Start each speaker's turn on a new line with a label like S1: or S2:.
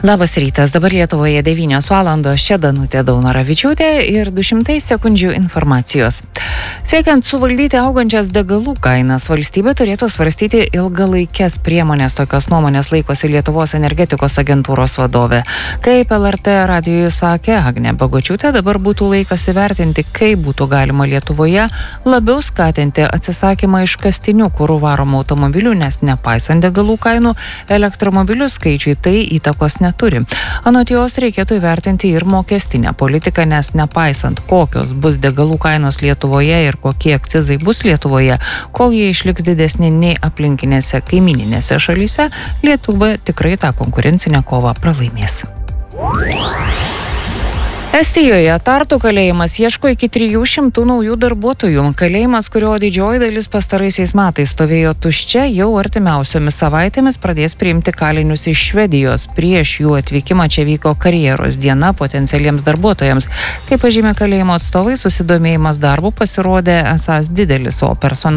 S1: Labas rytas, dabar Lietuvoje 9 valandos, čia Danutė Daunoravičiūtė ir 200 sekundžių informacijos. Siekiant suvaldyti augančias degalų kainas, valstybė turėtų svarstyti ilgalaikės priemonės, tokios nuomonės laikosi Lietuvos energetikos agentūros vadovė. Kaip LRT radijui sakė Agnė Bagočiūtė, dabar būtų laikas įvertinti, kaip būtų galima Lietuvoje labiau skatinti atsisakymą iškastinių kurų varomų automobilių, nes nepaisant degalų kainų, elektromobilių skaičiui tai įtakos neturi. Anot jos reikėtų įvertinti ir mokestinę politiką, nes nepaisant kokios bus degalų kainos Lietuvoje ir kokie akcizai bus Lietuvoje, kol jie išliks didesni nei aplinkinėse kaimininėse šalyse, Lietuva tikrai tą konkurencinę kovą pralaimės. Estijoje Tartu kalėjimas ieško iki 300 naujų darbuotojų. Kalėjimas, kurio didžioji dalis pastaraisiais metais stovėjo tuščia, jau artimiausiomis savaitėmis pradės priimti kalinius iš Švedijos. Prieš jų atvykimą čia vyko karjeros diena potencialiems darbuotojams. Kaip pažymė kalėjimo atstovai, susidomėjimas darbu pasirodė esąs didelis, o personalas